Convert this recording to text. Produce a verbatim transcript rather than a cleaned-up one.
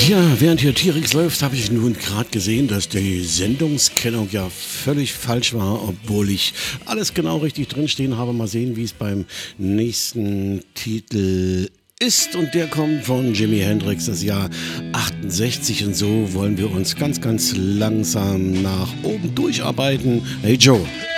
Ja, während hier T-Rex läuft, habe ich nun gerade gesehen, dass die Sendungskennung ja völlig falsch war, obwohl ich alles genau richtig drinstehen habe. Mal sehen, wie es beim nächsten Titel ist. Und der kommt von Jimi Hendrix, das Jahr achtundsechzig. Und so wollen wir uns ganz, ganz langsam nach oben durcharbeiten. Hey Joe.